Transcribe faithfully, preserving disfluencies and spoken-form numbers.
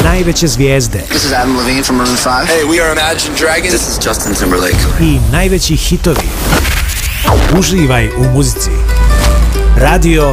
najveće zvijezde. This is Adam Levine from Maroon five. Hey, we are Imagine Dragons. This is Justin Timberlake. I najveći hitovi. Uživaj u muzici. Radio